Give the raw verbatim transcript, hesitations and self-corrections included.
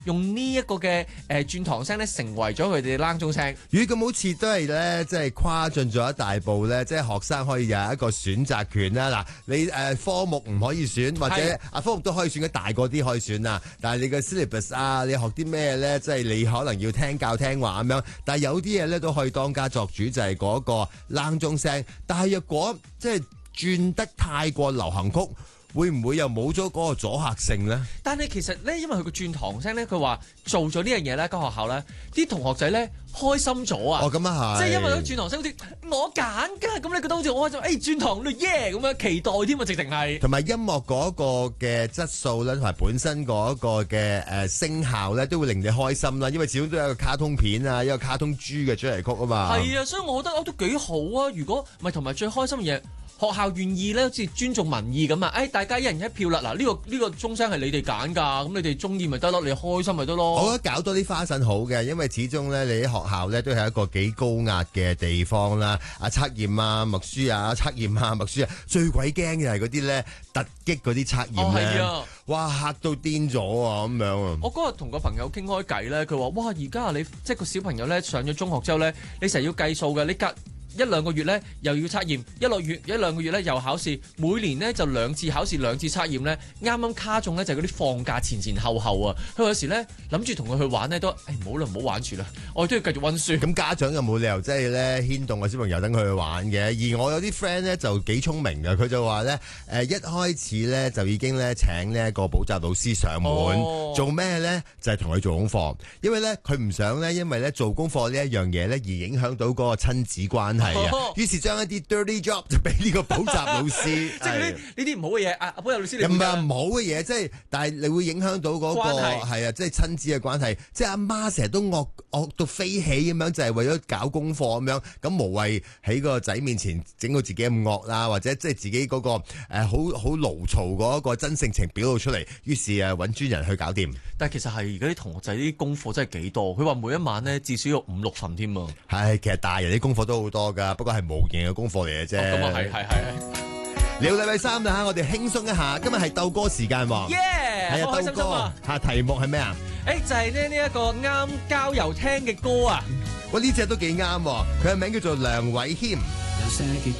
用呢一個嘅誒轉堂聲咧，成為咗佢哋冷鐘聲。 咦，咁好似都係咧，即係跨進咗一大步咧，即係學生可以有一個選擇權啦。嗱，你誒、呃、科目唔可以選，或者啊科目都可以選嘅，大個啲可以選啊。但係你嘅 syllabus 啊，你學啲咩咧？即係你可能要聽教聽話咁樣。但係有啲嘢咧都可以當家作主，就係、是、嗰個冷鐘聲。但係若果即係轉得太過流行曲，會唔會又冇咗嗰個阻嚇性咧？ 但係其實咧，因為佢個轉堂聲咧，佢話做咗呢樣嘢咧，間學校咧，啲同學仔咧開心咗啊！ 哦，咁啊係， 即係因為嗰轉堂聲好似我揀㗎，咁你覺得好似我開心，誒、欸、轉堂嘞耶咁樣期待添啊，直情係。同埋音樂嗰個嘅質素咧，同埋本身嗰個嘅誒聲效咧，都會令你開心啦。因為始終都有一個卡通片啊，一個卡通豬嘅主題曲啊嘛。 係啊，所以我覺得我都幾好啊。如果唔係同埋最開心嘅嘢。學校願意咧，好似尊重民意咁啊！誒、哎，大家一人一票啦！嗱，呢個呢個鐘聲係你哋揀㗎，咁你哋中意咪得咯，你開心咪得咯。 我覺得搞多啲花臣好嘅，因為始終咧，你啲學校咧都係一個幾高壓嘅地方啦。啊，測驗啊，默書啊，測驗啊，默書啊，最鬼驚嘅係嗰啲咧突擊嗰啲測驗咧， 哦、啊哇嚇到癲咗啊咁樣啊！ 我嗰日同個朋友傾開偈咧，佢話：哇，而家你即係個小朋友咧上咗中學之後咧，你成日要計數嘅，你隔一兩個月咧又要測驗，一個月一兩個月咧又考試，每年咧就兩次考試兩次測驗咧，啱啱卡中咧就係嗰啲放假前前後後啊！佢有時咧諗住同佢去玩咧都，誒唔好啦唔好玩住啦，我都要繼續溫書。 咁家長又冇理由即係咧牽動個小朋友等佢去玩嘅，而我有啲 friend 咧就幾聰明嘅，佢就話咧誒一開始咧就已經咧請呢一個補習老師上門，哦、做咩咧就係同佢做功課，因為咧佢唔想咧因為咧做功課呢一樣嘢咧而影響到嗰個親子關係。係啊，於是將一啲 dirty job 就俾呢個補習老師， 即係呢呢啲唔好嘅嘢。阿阿補習老師，你唔係唔好嘅嘢，即係但係你會影響到嗰、那個係啊，即係親子嘅關係。即係阿媽成日都惡惡到飛起咁樣，就係、是、為咗搞功課咁樣，咁無謂喺個仔面前整到自己咁惡啦，或者即係自己嗰、那個誒好好牢嘈嗰個真性情表露出嚟。於是誒揾專人去搞掂。 但係其實係而家啲同學仔啲功課真係幾多，佢話每一晚咧至少有五六份添啊。 係，其實大人啲功課都好多㗎，不過係無形嘅功課嚟嘅啫。 咁啊係係係。 嚟到禮拜三啦嚇，我哋輕鬆一下，今日係鬥歌時間喎。 耶！ 係啊，鬥歌嚇，題目係咩啊？ 誒就係呢呢一個啱郊遊聽嘅歌啊。 喂，呢隻都幾啱喎，佢嘅名叫做梁偉謙。